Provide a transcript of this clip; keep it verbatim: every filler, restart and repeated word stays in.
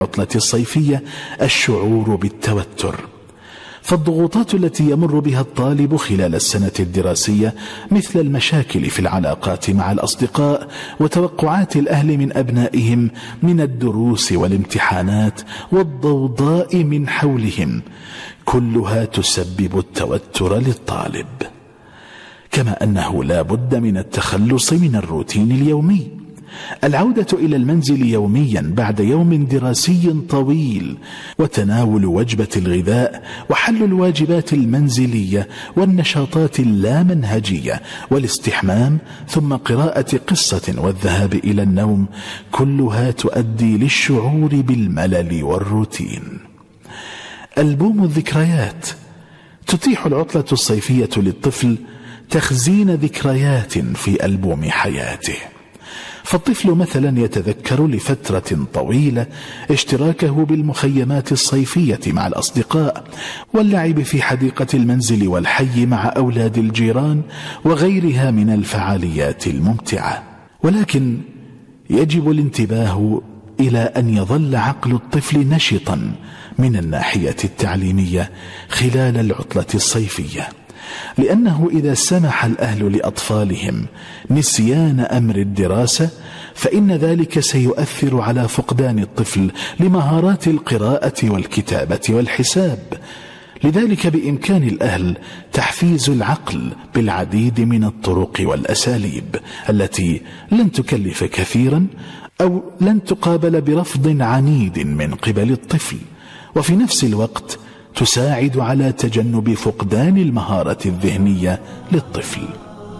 العطلة الصيفية الشعور بالتوتر، فالضغوطات التي يمر بها الطالب خلال السنة الدراسية مثل المشاكل في العلاقات مع الأصدقاء وتوقعات الأهل من أبنائهم من الدروس والامتحانات والضوضاء من حولهم كلها تسبب التوتر للطالب. كما أنه لا بد من التخلص من الروتين اليومي، العودة إلى المنزل يوميا بعد يوم دراسي طويل وتناول وجبة الغذاء وحل الواجبات المنزلية والنشاطات اللامنهجية والاستحمام ثم قراءة قصة والذهاب إلى النوم كلها تؤدي للشعور بالملل والروتين. ألبوم الذكريات تتيح العطلة الصيفية للطفل تخزين ذكريات في ألبوم حياته، فالطفل مثلا يتذكر لفترة طويلة اشتراكه بالمخيمات الصيفية مع الأصدقاء واللعب في حديقة المنزل والحي مع أولاد الجيران وغيرها من الفعاليات الممتعة. ولكن يجب الانتباه إلى أن يظل عقل الطفل نشطا من الناحية التعليمية خلال العطلة الصيفية، لأنه إذا سمح الأهل لأطفالهم نسيان أمر الدراسة فإن ذلك سيؤثر على فقدان الطفل لمهارات القراءة والكتابة والحساب. لذلك بإمكان الأهل تحفيز العقل بالعديد من الطرق والأساليب التي لن تكلف كثيرا أو لن تقابل برفض عنيد من قبل الطفل، وفي نفس الوقت تساعد على تجنب فقدان المهارة الذهنية للطفل.